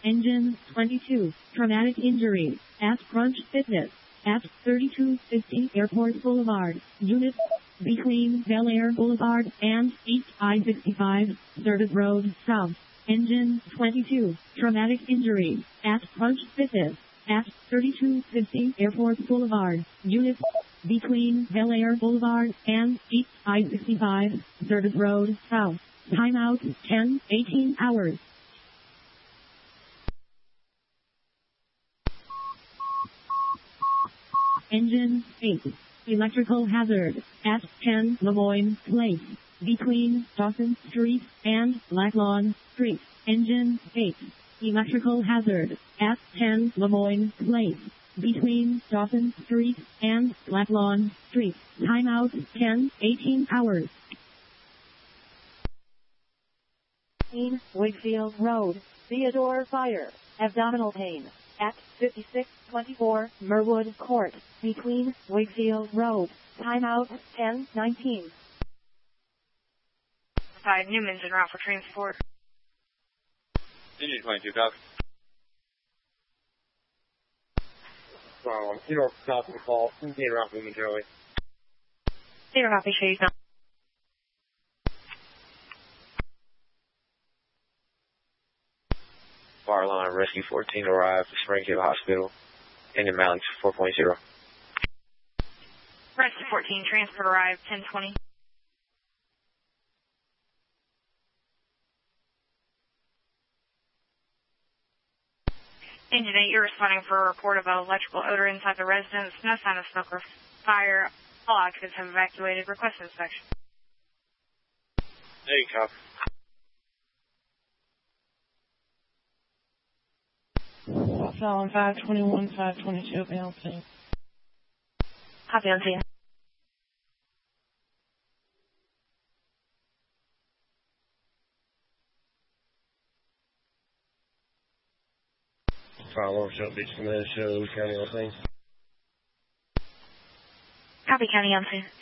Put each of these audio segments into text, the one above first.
Engine 22. Traumatic injury. At Crunch Fitness. At 3250 Airport Boulevard. Unit between Bel Air Boulevard and East I-65, Service Road South. Engine 22. Traumatic injury. At Crunch Fitness. At 3250 Airport Boulevard. Unit between Bel Air Boulevard and East I-65, Service Road South. Timeout 10:18 hours. Engine 8. Electrical hazard. At 10 Lemoyne Place. Between Dawson Street and Lacklawn Street. Engine 8. Electrical hazard. At 10 Lemoyne Place. Between Dawson Street and Lacklawn Street. Timeout 10:18 hours. Wakefield Road. Theodore Fire. Abdominal pain. At 5624 Merwood Court. Between Wakefield Road. Timeout 10:19. 5 Newman's en route for transport. Engine 22, copy. Zero copy call. Engine en route for Newman, Charlie. Zero copy, Shades. Fire line, Rescue 14 arrived at Springfield Hospital. Engine Malik 4.0. Rescue 14, transport arrived 10:20. Engine 8, you're responding for a report of an electrical odor inside the residence. No sign of smoke or fire. All occupants have evacuated. Request inspection. Hey, copy. Solid 521, 522, BLT. Copy on scene. Fire alarm shut Beach Command, show Louis County on scene. Copy, County on scene.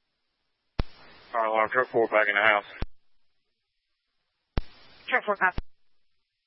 Fire alarm, truck 4 back in the house. Truck 4, copy.